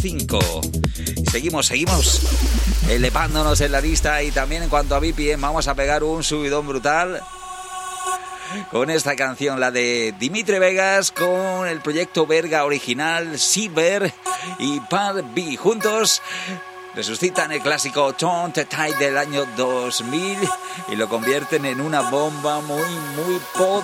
5. Seguimos elevándonos en la lista, y también en cuanto a BPM vamos a pegar un subidón brutal con esta canción, la de Dimitri Vegas, con el proyecto belga original Silver y Par B. Juntos resucitan el clásico Ton Te Tai del año 2000 y lo convierten en una bomba muy poderosa.